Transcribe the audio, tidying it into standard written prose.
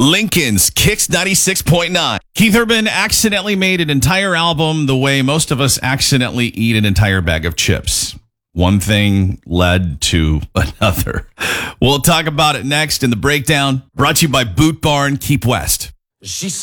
Lincoln's Kicks 96.9. Keith Urban accidentally made an entire album the way most of us accidentally eat an entire bag of chips. One thing led to another. We'll talk about it next in the breakdown, brought to you by Boot Barn Keep West. She said